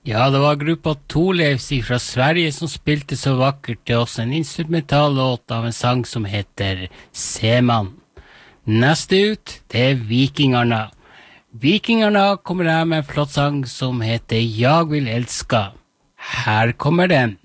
Ja, det var gruppa Torleifs fra Sverige som spilte så vakkert til oss en instrumental låt av en sang som heter Seman. Neste ut, det er Vikingarna. Vikingarna kommer her med en flott sang som heter Jag vill älska. Her kommer den.